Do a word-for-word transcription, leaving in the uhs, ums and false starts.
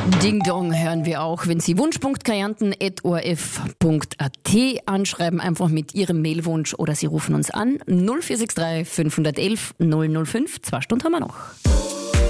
Ding Dong hören wir auch, wenn Sie wunsch.punkt kajanden at o r f punkt a t anschreiben, einfach mit Ihrem Mailwunsch oder Sie rufen uns an null vier sechs drei fünf eins eins null null fünf. Zwei Stunden haben wir noch.